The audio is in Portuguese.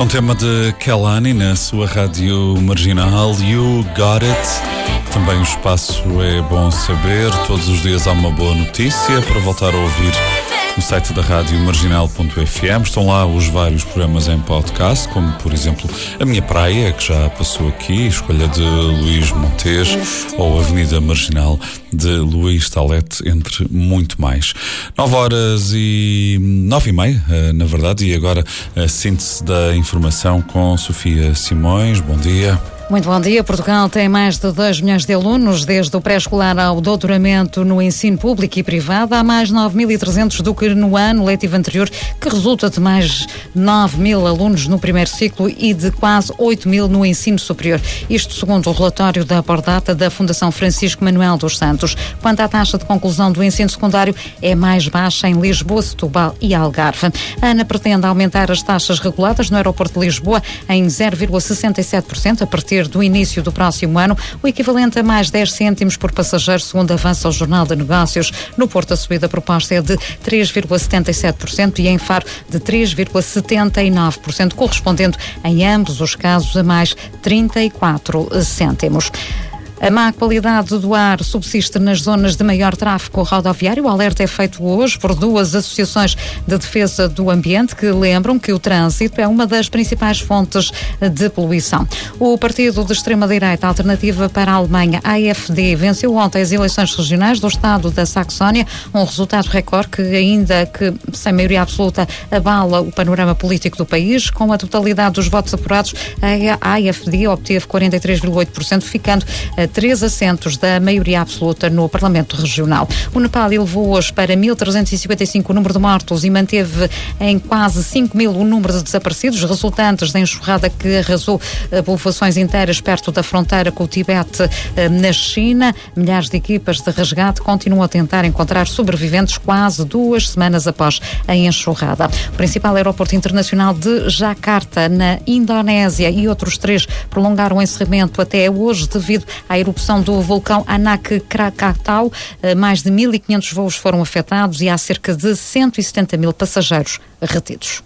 um tema de Kehlani na sua rádio marginal, You Got It. Também o espaço é bom saber. Todos os dias há uma boa notícia para voltar a ouvir no site da rádio marginal.fm. Estão lá os vários programas em podcast, como por exemplo A Minha Praia, que já passou aqui, Escolha de Luís Montes, ou Avenida Marginal de Luís Talete, entre muito mais. 9h09h30, na verdade, e agora a síntese da informação com Sofia Simões. Bom dia. Muito bom dia. Portugal tem mais de 2 milhões de alunos, desde o pré-escolar ao doutoramento no ensino público e privado. Há mais 9.300 do que no ano letivo anterior, que resulta de mais 9.000 alunos no primeiro ciclo e de quase 8.000 no ensino superior. Isto segundo o relatório da Pordata da Fundação Francisco Manuel dos Santos. Quanto à taxa de conclusão do ensino secundário, é mais baixa em Lisboa, Setúbal e Algarve. A ANA pretende aumentar as taxas reguladas no aeroporto de Lisboa em 0,67% a partir do início do próximo ano, o equivalente a mais 10 cêntimos por passageiro, segundo avança o Jornal de Negócios. No Porto, a subida proposta é de 3,77% e em Faro de 3,79%, correspondendo em ambos os casos a mais 34 cêntimos. A má qualidade do ar subsiste nas zonas de maior tráfego rodoviário. O alerta é feito hoje por 2 associações de defesa do ambiente que lembram que o trânsito é uma das principais fontes de poluição. O partido de extrema-direita Alternativa para a Alemanha, AfD, venceu ontem as eleições regionais do estado da Saxónia, um resultado recorde que, ainda que sem maioria absoluta, abala o panorama político do país. Com a totalidade dos votos apurados, a AfD obteve 43,8%, ficando a 3 assentos da maioria absoluta no Parlamento Regional. O Nepal elevou hoje para 1.355 o número de mortos e manteve em quase 5.000 o número de desaparecidos, resultantes da enxurrada que arrasou povoações inteiras perto da fronteira com o Tibete, na China. Milhares de equipas de resgate continuam a tentar encontrar sobreviventes quase 2 semanas após a enxurrada. O principal aeroporto internacional de Jakarta, na Indonésia, e outros 3 prolongaram o encerramento até hoje devido à erupção do vulcão Anak Krakatau. Mais de 1.500 voos foram afetados e há cerca de 170.000 passageiros retidos.